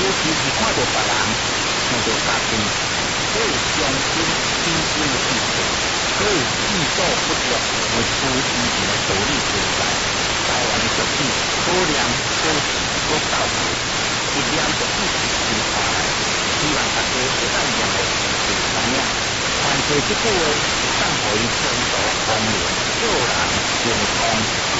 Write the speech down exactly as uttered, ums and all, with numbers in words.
其是看到别人，那就家己，所以相信天经的事情，所以意想不到的出意义的道理存在。台湾的俗语可量可时可到位，一念就一直传下来，希望大家会当念的清楚知影。传说这句话，当互伊前途光明，做人成功。